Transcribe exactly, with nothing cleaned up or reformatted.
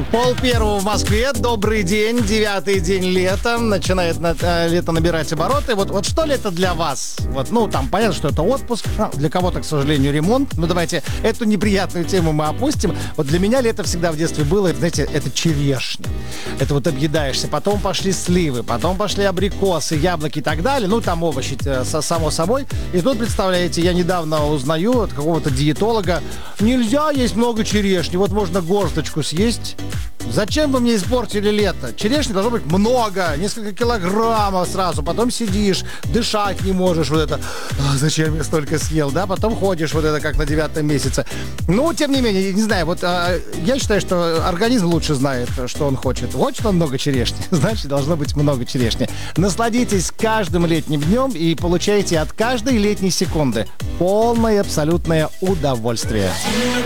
Пол первого в Москве. Добрый день. Девятый день лета. Начинает на, э, лето набирать обороты. Вот, вот что лето для вас? Вот, ну, там понятно, что это отпуск. А, для кого-то, к сожалению, ремонт. Ну, давайте эту неприятную тему мы опустим. Вот для меня лето всегда в детстве было, знаете, это черешня. Это вот объедаешься. Потом пошли сливы. Потом пошли абрикосы, яблоки и так далее. Ну, там овощи, э, само собой. И тут, представляете, я недавно узнаю от какого-то диетолога, нельзя есть много черешни. Вот можно горсточку съесть. Зачем вы мне испортили лето? Черешни должно быть много, несколько килограммов сразу. Потом сидишь, дышать не можешь. Вот это, а, зачем я столько съел, да? Потом ходишь вот это как на девятом месяце. Ну, тем не менее, не знаю, вот а, я считаю, что организм лучше знает, что он хочет. Хочет он много черешни, значит, должно быть много черешни. Насладитесь каждым летним днем и получайте от каждой летней секунды полное абсолютное удовольствие.